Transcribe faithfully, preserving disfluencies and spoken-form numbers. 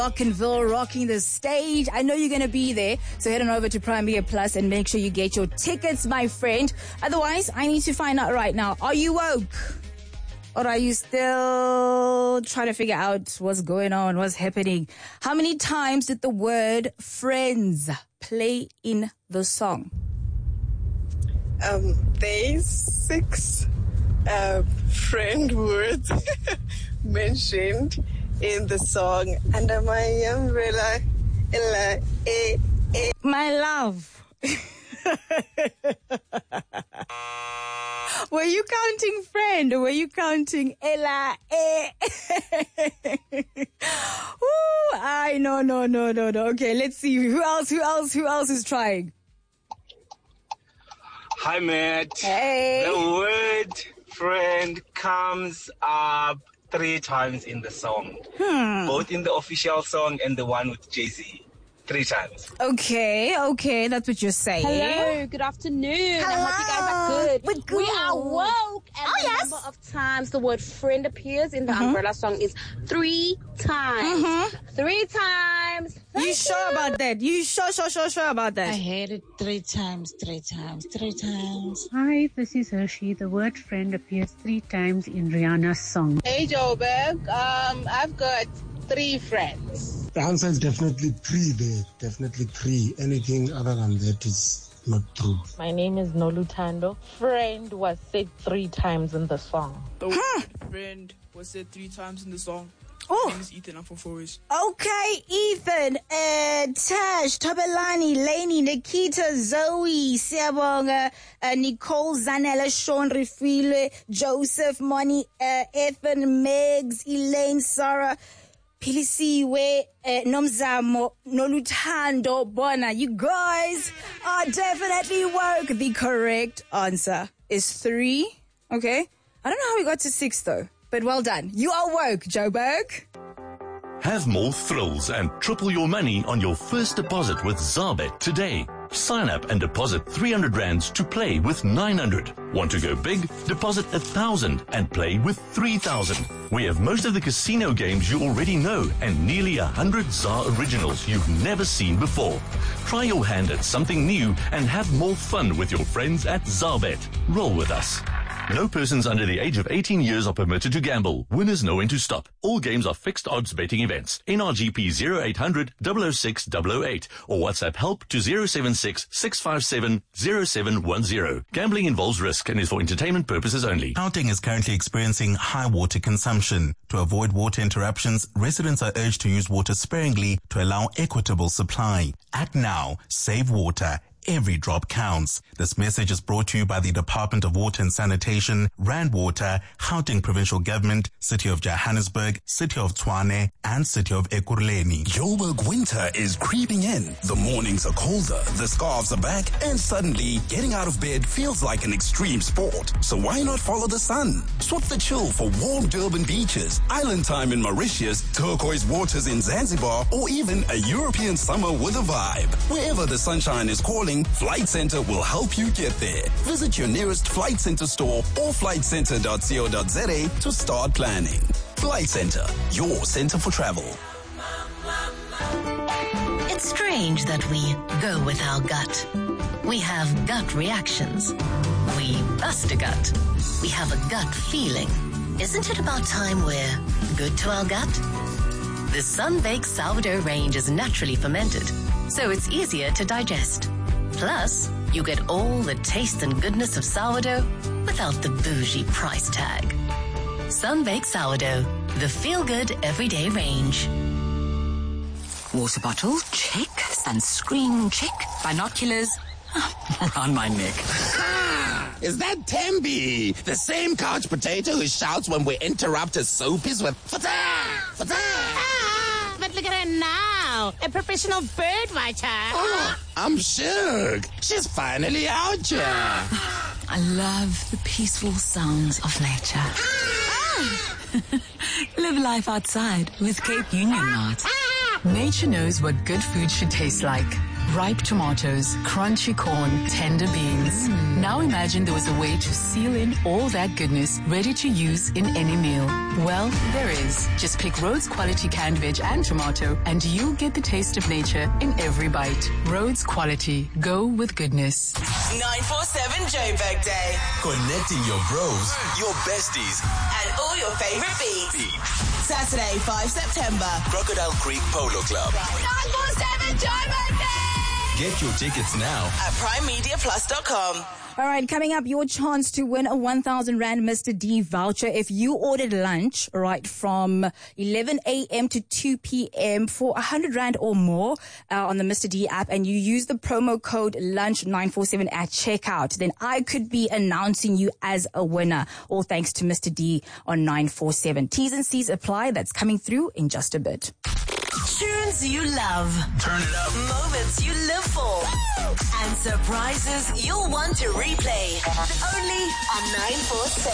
Rockinville rocking the stage. I know you're going to be there, so head on over to Prime Media Plus and make sure you get your tickets, my friend. Otherwise, I need to find out right now. Are you woke? Or are you still trying to figure out what's going on, what's happening? How many times did the word friends play in the song? Um, there's six uh, friend words mentioned in the song. Under my umbrella, ella, eh, eh. My love. Were you counting friend or were you counting Ella? Eh? Ooh, I no no no no no. Okay, let's see who else. Who else? Who else is trying? Hi, Matt. Hey. The word friend comes up three times in the song, Hmm. both in the official song and the one with Jay-Z. Three times. Okay, okay, that's what you're saying. Hello, good afternoon. Hello. I hope you guys are good. We're good. We are woke. And Oh, the yes. number of times the word friend appears in the Mm-hmm. umbrella song is three times. Mhm. Three times. You Thank sure about that? You sure, sure, sure, sure about I that? heard it three times, three times, three times. Hi, this is Hershey. The word friend appears three times in Rihanna's song. Hey, Joburg. Um, I've got three friends. The answer is definitely three there. Definitely three. Anything other than that is not true. My name is Nolutando. Friend was said three times in the song. The word friend was said three times in the song. Oh. My name is Ethan. I'm from Four Ways. Okay, Ethan, uh, Tash, Tobelani, Lainey, Nikita, Zoe, Siabonga, uh, Nicole, Zanella, Sean, Refile, Joseph, Moni, uh, Ethan, Megs, Elaine, Sarah, Pilisiwe, uh, Nomzamo, Nolutando, Bona. You guys are definitely woke. The correct answer is three. Okay. I don't know how we got to six though, but well done. You are woke, Joburg. Have more thrills and triple your money on your first deposit with Zarbet today. Sign up and deposit three hundred rands to play with nine hundred. Want to go big? Deposit one thousand and play with three thousand. We have most of the casino games you already know and nearly one hundred Zar originals you've never seen before. Try your hand at something new and have more fun with your friends at Zarbet. Roll with us. No persons under the age of eighteen years are permitted to gamble. Winners know when to stop. All games are fixed odds betting events. N R G P zero eight hundred, double oh six, double oh eight or WhatsApp help to zero seven six, six five seven, zero seven one zero. Gambling involves risk and is for entertainment purposes only. Gauteng is currently experiencing high water consumption. To avoid water interruptions, residents are urged to use water sparingly to allow equitable supply. Act now. Save water. Every drop counts. This message is brought to you by the Department of Water and Sanitation, Rand Water, Gauteng Provincial Government, City of Johannesburg, City of Tshwane, and City of Ekurhuleni. Joburg winter is creeping in. The mornings are colder, the scarves are back, and suddenly getting out of bed feels like an extreme sport. So why not follow the sun? Swap the chill for warm Durban beaches, island time in Mauritius, turquoise waters in Zanzibar, or even a European summer with a vibe. Wherever the sunshine is calling, Flight Centre will help you get there. Visit your nearest Flight Centre store or flight centre dot co dot za to start planning. Flight Centre, your centre for travel. It's strange that we go with our gut. We have gut reactions. We bust a gut. We have a gut feeling. Isn't it about time we're good to our gut? The Sun-Baked Sourdough range is naturally fermented, so it's easier to digest. Plus, you get all the taste and goodness of sourdough without the bougie price tag. Sun-Baked Sourdough, the feel-good everyday range. Water bottle, check. Sunscreen, check. Binoculars, around my neck. Ah, is that Tembi? The same couch potato who shouts when we interrupt his soapies with fata, fata. Ah, but look at her now. A professional bird watcher. Oh, I'm shook. She's finally out here. I love the peaceful sounds of nature. Ah. Live life outside with Cape Union Mart. Nature knows what good food should taste like. Ripe tomatoes, crunchy corn, tender beans. Now imagine there was a way to seal in all that goodness ready to use in any meal. Well, there is. Just pick Rhodes Quality canned veg and tomato and you'll get the taste of nature in every bite. Rhodes Quality. Go with goodness. nine four seven Joburg Day. Connecting your bros, your besties, And all your favorite beats. Saturday, the fifth of September. Crocodile Creek Polo Club. nine four seven Joburg Day. Get your tickets now At prime media plus dot com. All right, coming up, your chance to win a one thousand Rand Mister D voucher if you ordered lunch, right, from eleven a.m. to two p.m. for one hundred Rand or more uh, on the Mister D app, and you use the promo code lunch nine four seven at checkout, then I could be announcing you as a winner, all thanks to Mister D on nine four seven. T's and C's apply. That's coming through in just a bit. Tunes you love. Turn it up. Moments you live for. And surprises you'll want to replay. Only on nine four seven.